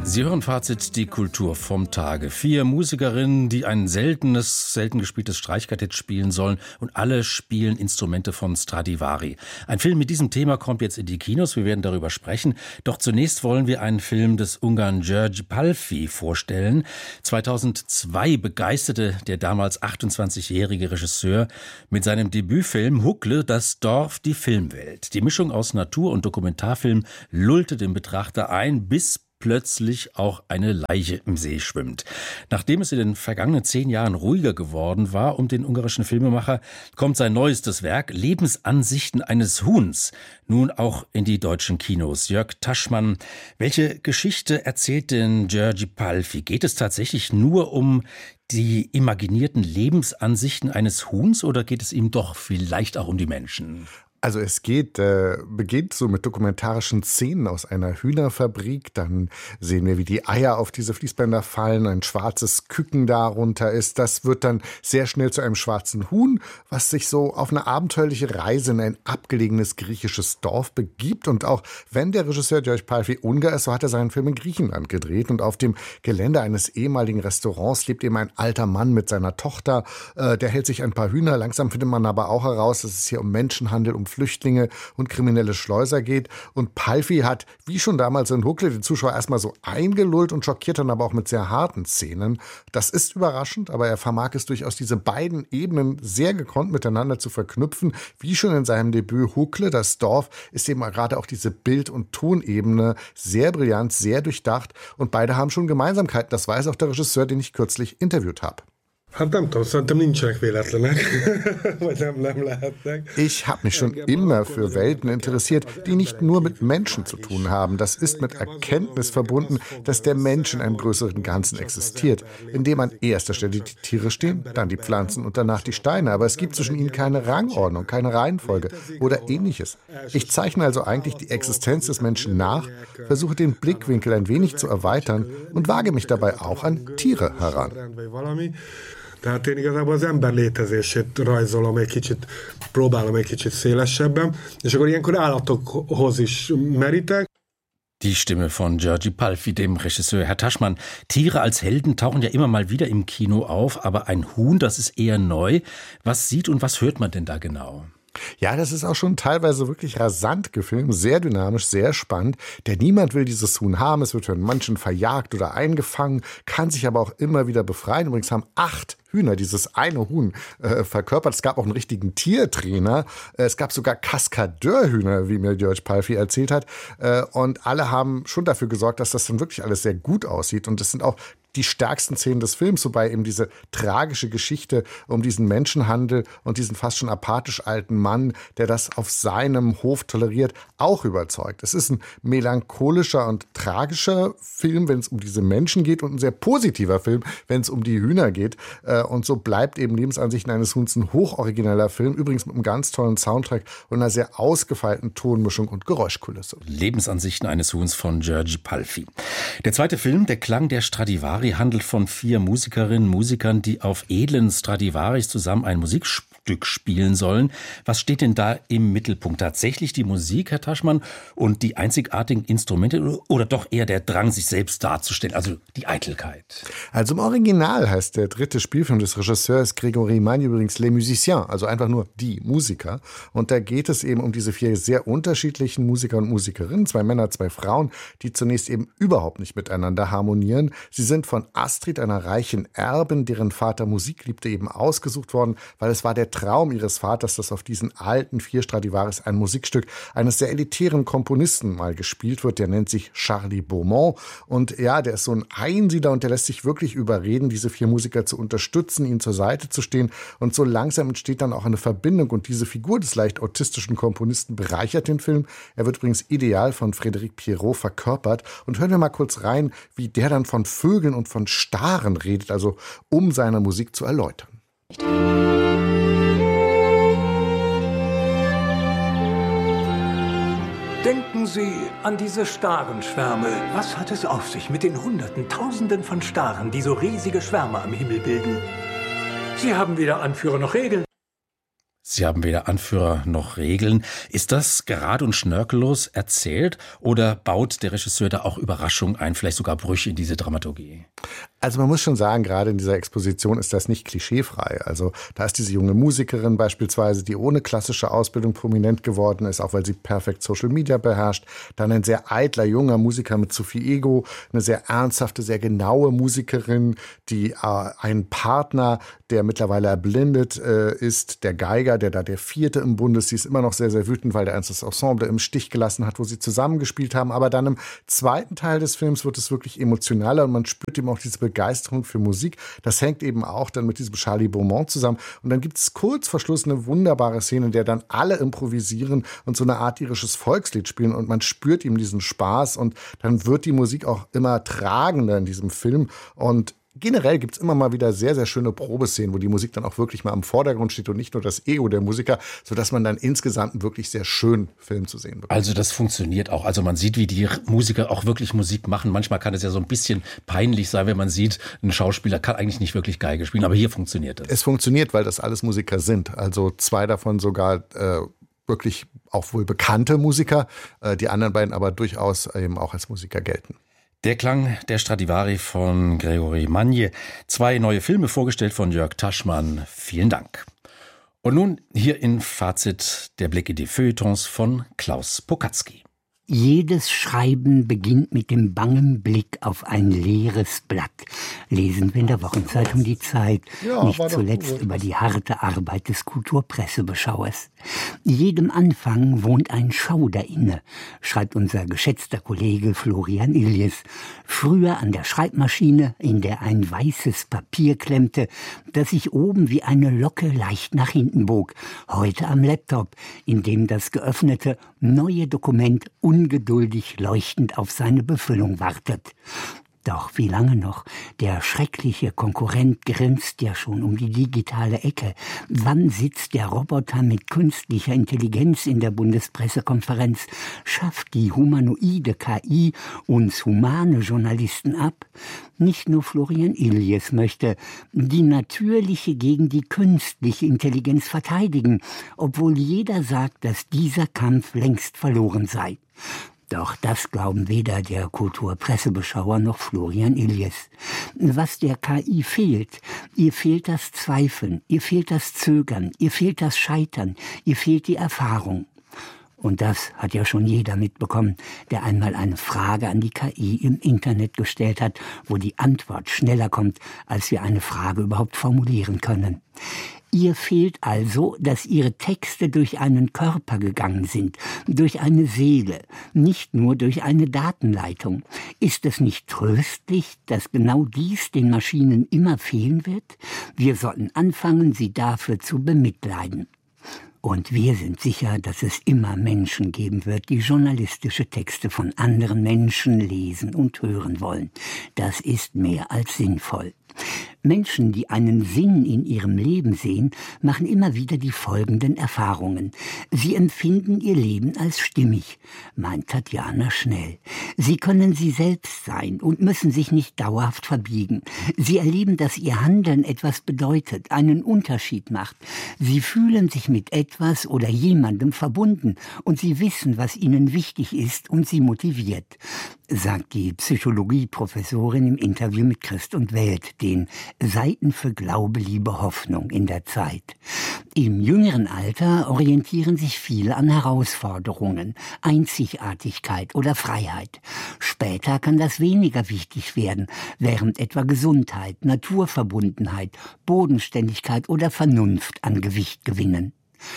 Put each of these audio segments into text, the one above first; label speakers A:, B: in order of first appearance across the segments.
A: Sie hören Fazit, die Kultur vom Tage. 4 Musikerinnen, die ein selten gespieltes Streichquartett spielen sollen, und alle spielen Instrumente von Stradivari. Ein Film mit diesem Thema kommt jetzt in die Kinos, wir werden darüber sprechen. Doch zunächst wollen wir einen Film des Ungarn György Pálffy vorstellen. 2002 begeisterte der damals 28-jährige Regisseur mit seinem Debütfilm Hukle das Dorf, die Filmwelt. Die Mischung aus Natur- und Dokumentarfilm lullte den Betrachter ein, bis plötzlich auch eine Leiche im See schwimmt. Nachdem es in den vergangenen 10 Jahren ruhiger geworden war um den ungarischen Filmemacher, kommt sein neuestes Werk Lebensansichten eines Huhns nun auch in die deutschen Kinos. Jörg Taschmann, welche Geschichte erzählt denn György Pálffy? Geht es tatsächlich nur um die imaginierten Lebensansichten eines Huhns oder geht es ihm doch vielleicht auch um die Menschen?
B: Also es beginnt so mit dokumentarischen Szenen aus einer Hühnerfabrik. Dann sehen wir, wie die Eier auf diese Fließbänder fallen, ein schwarzes Küken darunter ist. Das wird dann sehr schnell zu einem schwarzen Huhn, was sich so auf eine abenteuerliche Reise in ein abgelegenes griechisches Dorf begibt. Und auch wenn der Regisseur György Pálffy Ungar ist, so hat er seinen Film in Griechenland gedreht. Und auf dem Gelände eines ehemaligen Restaurants lebt eben ein alter Mann mit seiner Tochter. Der hält sich ein paar Hühner. Langsam findet man aber auch heraus, dass es hier um Menschenhandel, um Flüchtlinge und kriminelle Schleuser geht. Und Pálffy hat, wie schon damals in Hukle, den Zuschauer erstmal so eingelullt und schockiert dann aber auch mit sehr harten Szenen. Das ist überraschend, aber er vermag es durchaus, diese beiden Ebenen sehr gekonnt miteinander zu verknüpfen. Wie schon in seinem Debüt Hukle, das Dorf, ist eben gerade auch diese Bild- und Tonebene sehr brillant, sehr durchdacht. Und beide haben schon Gemeinsamkeiten. Das weiß auch der Regisseur, den ich kürzlich interviewt habe. Ich habe mich schon immer für Welten interessiert, die nicht nur mit Menschen zu tun haben. Das ist mit Erkenntnis verbunden, dass der Mensch in einem größeren Ganzen existiert, in dem an erster Stelle die Tiere stehen, dann die Pflanzen und danach die Steine. Aber es gibt zwischen ihnen keine Rangordnung, keine Reihenfolge oder Ähnliches. Ich zeichne also eigentlich die Existenz des Menschen nach, versuche den Blickwinkel ein wenig zu erweitern und wage mich dabei auch an Tiere heran.
C: Tehát én igazából az ember létezését rajzolom egy kicsit, próbálom egy kicsit szélesebben, és akkor ilyenkor állatokhoz is merítek.
A: Die Stimme von György Pálffy, dem Regisseur. Herr Taschmann, Tiere als Helden tauchen ja immer mal wieder im Kino auf, aber ein Huhn, das ist eher neu. Was sieht und was hört man denn da genau?
B: Ja, das ist auch schon teilweise wirklich rasant gefilmt, sehr dynamisch, sehr spannend. Denn niemand will dieses Huhn haben. Es wird von Menschen verjagt oder eingefangen, kann sich aber auch immer wieder befreien. Übrigens haben 8 Hühner dieses eine Huhn verkörpert. Es gab auch einen richtigen Tiertrainer. Es gab sogar Kaskadeurhühner, wie mir György Pálffy erzählt hat. Und alle haben schon dafür gesorgt, dass das dann wirklich alles sehr gut aussieht. Und es sind auch die stärksten Szenen des Films, wobei eben diese tragische Geschichte um diesen Menschenhandel und diesen fast schon apathisch alten Mann, der das auf seinem Hof toleriert, auch überzeugt. Es ist ein melancholischer und tragischer Film, wenn es um diese Menschen geht, und ein sehr positiver Film, wenn es um die Hühner geht. Und so bleibt eben Lebensansichten eines Huhns ein hochorigineller Film, übrigens mit einem ganz tollen Soundtrack und einer sehr ausgefeilten Tonmischung und Geräuschkulisse.
A: Lebensansichten eines Huhns von György Pálffy. Der zweite Film, Der Klang der Stradivari, handelt von 4 Musikerinnen und Musikern, die auf edlen Stradivaris zusammen ein Musikstück spielen sollen. Was steht denn da im Mittelpunkt? Tatsächlich die Musik, Herr Taschmann, und die einzigartigen Instrumente oder doch eher der Drang, sich selbst darzustellen, also die Eitelkeit?
B: Also im Original heißt der dritte Spielfilm des Regisseurs Grégory Magne übrigens Les Musiciens, also einfach nur die Musiker. Und da geht es eben um diese 4 sehr unterschiedlichen Musiker und Musikerinnen, 2 Männer, 2 Frauen, die zunächst eben überhaupt nicht miteinander harmonieren. Sie sind von Astrid, einer reichen Erbin, deren Vater Musik liebte, eben ausgesucht worden, weil es war der Traum ihres Vaters, dass auf diesen alten 4 Stradivaris ein Musikstück eines sehr elitären Komponisten mal gespielt wird. Der nennt sich Charlie Beaumont. Und ja, der ist so ein Einsiedler und der lässt sich wirklich überreden, diese 4 Musiker zu unterstützen, ihnen zur Seite zu stehen. Und so langsam entsteht dann auch eine Verbindung. Und diese Figur des leicht autistischen Komponisten bereichert den Film. Er wird übrigens ideal von Frédéric Pierrot verkörpert. Und hören wir mal kurz rein, wie der dann von Vögeln und von Staren redet, also um seine Musik zu erläutern.
D: Denken Sie an diese Starenschwärme. Was hat es auf sich mit den Hunderten, Tausenden von Staren, die so riesige Schwärme am Himmel bilden? Sie haben weder Anführer noch Regeln.
A: Sie haben weder Anführer noch Regeln. Ist das gerade und schnörkellos erzählt oder baut der Regisseur da auch Überraschungen ein, vielleicht sogar Brüche in diese Dramaturgie?
B: Also man muss schon sagen, gerade in dieser Exposition ist das nicht klischeefrei. Also da ist diese junge Musikerin beispielsweise, die ohne klassische Ausbildung prominent geworden ist, auch weil sie perfekt Social Media beherrscht. Dann ein sehr eitler junger Musiker mit zu viel Ego, eine sehr ernsthafte, sehr genaue Musikerin, die einen Partner, der mittlerweile erblindet ist, der Geiger, der vierte im Bunde ist. Sie ist immer noch sehr, sehr wütend, weil der einst das Ensemble im Stich gelassen hat, wo sie zusammengespielt haben. Aber dann im zweiten Teil des Films wird es wirklich emotionaler und man spürt eben auch diese Begeisterung für Musik. Das hängt eben auch dann mit diesem Charlie Beaumont zusammen. Und dann gibt es kurz vor Schluss eine wunderbare Szene, in der dann alle improvisieren und so eine Art irisches Volkslied spielen und man spürt ihm diesen Spaß und dann wird die Musik auch immer tragender in diesem Film und generell gibt es immer mal wieder sehr, sehr schöne Probeszenen, wo die Musik dann auch wirklich mal im Vordergrund steht und nicht nur das Ego der Musiker, sodass man dann insgesamt einen wirklich sehr schönen Film zu sehen bekommt.
A: Also das funktioniert auch. Also man sieht, wie die Musiker auch wirklich Musik machen. Manchmal kann es ja so ein bisschen peinlich sein, wenn man sieht, ein Schauspieler kann eigentlich nicht wirklich Geige spielen, aber hier funktioniert das.
B: Es funktioniert, weil das alles Musiker sind. Also 2 davon sogar wirklich auch wohl bekannte Musiker, die anderen beiden aber durchaus eben auch als Musiker gelten.
A: Der Klang der Stradivari von Gregory Magnier. 2 neue Filme vorgestellt von Jörg Taschmann. Vielen Dank. Und nun hier in Fazit der Blick in die Feuilletons von Klaus Pokatzky.
E: Jedes Schreiben beginnt mit dem bangen Blick auf ein leeres Blatt. Lesen wir in der Wochenzeitung Die Zeit, nicht zuletzt über die harte Arbeit des Kulturpressebeschauers. Jedem Anfang wohnt ein Schauder inne, schreibt unser geschätzter Kollege Florian Illies. Früher an der Schreibmaschine, in der ein weißes Papier klemmte, das sich oben wie eine Locke leicht nach hinten bog. Heute am Laptop, in dem das geöffnete neue Dokument ungeduldig leuchtend auf seine Befüllung wartet. Doch wie lange noch? Der schreckliche Konkurrent grinst ja schon um die digitale Ecke. Wann sitzt der Roboter mit künstlicher Intelligenz in der Bundespressekonferenz? Schafft die humanoide KI uns humane Journalisten ab? Nicht nur Florian Illies möchte die natürliche gegen die künstliche Intelligenz verteidigen, obwohl jeder sagt, dass dieser Kampf längst verloren sei. Doch das glauben weder der Kulturpressebeschauer noch Florian Illies. Was der KI fehlt, ihr fehlt das Zweifeln, ihr fehlt das Zögern, ihr fehlt das Scheitern, ihr fehlt die Erfahrung. Und das hat ja schon jeder mitbekommen, der einmal eine Frage an die KI im Internet gestellt hat, wo die Antwort schneller kommt, als wir eine Frage überhaupt formulieren können. Ihr fehlt also, dass Ihre Texte durch einen Körper gegangen sind, durch eine Seele, nicht nur durch eine Datenleitung. Ist es nicht tröstlich, dass genau dies den Maschinen immer fehlen wird? Wir sollten anfangen, sie dafür zu bemitleiden. Und wir sind sicher, dass es immer Menschen geben wird, die journalistische Texte von anderen Menschen lesen und hören wollen. Das ist mehr als sinnvoll. Menschen, die einen Sinn in ihrem Leben sehen, machen immer wieder die folgenden Erfahrungen. Sie empfinden ihr Leben als stimmig, meint Tatjana Schnell. Sie können sie selbst sein und müssen sich nicht dauerhaft verbiegen. Sie erleben, dass ihr Handeln etwas bedeutet, einen Unterschied macht. Sie fühlen sich mit etwas oder jemandem verbunden und sie wissen, was ihnen wichtig ist und sie motiviert, sagt die Psychologieprofessorin im Interview mit Christ und Welt, den Seiten für Glaube, Liebe, Hoffnung in der Zeit. Im jüngeren Alter orientieren sich viele an Herausforderungen, Einzigartigkeit oder Freiheit. Später kann das weniger wichtig werden, während etwa Gesundheit, Naturverbundenheit, Bodenständigkeit oder Vernunft an Gewicht gewinnen.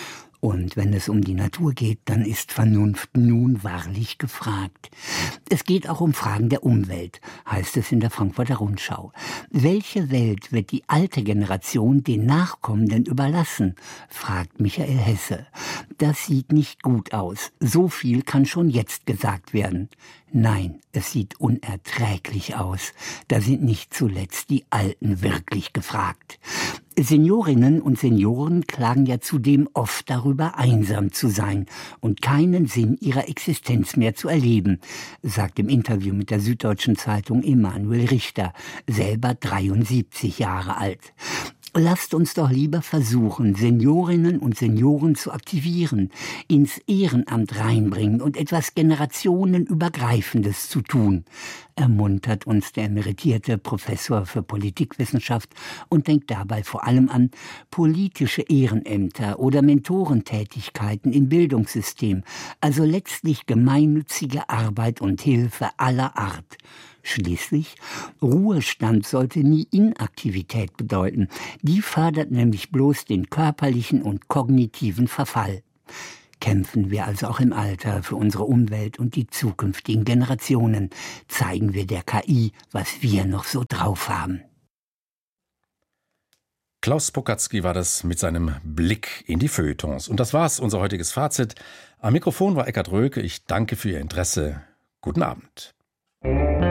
E: Und wenn es um die Natur geht, dann ist Vernunft nun wahrlich gefragt. Es geht auch um Fragen der Umwelt, heißt es in der Frankfurter Rundschau. Welche Welt wird die alte Generation den Nachkommenden überlassen, fragt Michael Hesse. Das sieht nicht gut aus. So viel kann schon jetzt gesagt werden. Nein, es sieht unerträglich aus. Da sind nicht zuletzt die Alten wirklich gefragt. Seniorinnen und Senioren klagen ja zudem oft darüber, einsam zu sein und keinen Sinn ihrer Existenz mehr zu erleben, sagt im Interview mit der Süddeutschen Zeitung Emanuel Richter, selber 73 Jahre alt. Lasst uns doch lieber versuchen, Seniorinnen und Senioren zu aktivieren, ins Ehrenamt reinbringen und etwas Generationenübergreifendes zu tun, ermuntert uns der emeritierte Professor für Politikwissenschaft und denkt dabei vor allem an politische Ehrenämter oder Mentorentätigkeiten im Bildungssystem, also letztlich gemeinnützige Arbeit und Hilfe aller Art. Schließlich, Ruhestand sollte nie Inaktivität bedeuten. Die fördert nämlich bloß den körperlichen und kognitiven Verfall. Kämpfen wir also auch im Alter für unsere Umwelt und die zukünftigen Generationen. Zeigen wir der KI, was wir noch so drauf haben.
A: Klaus Pokatzky war das mit seinem Blick in die Feuilletons. Und das war's, unser heutiges Fazit. Am Mikrofon war Eckhard Röke. Ich danke für Ihr Interesse. Guten Abend.